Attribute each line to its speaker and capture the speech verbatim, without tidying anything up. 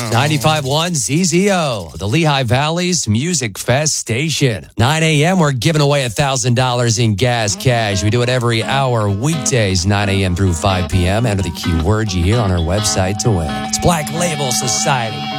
Speaker 1: ninety-five point one Z Z O, the Lehigh Valley's Music Fest station. nine a.m., we're giving away one thousand dollars in gas cash. We do it every hour, weekdays, nine a.m. through five p.m. Enter the keyword you hear on our website to win. It's Black Label Society.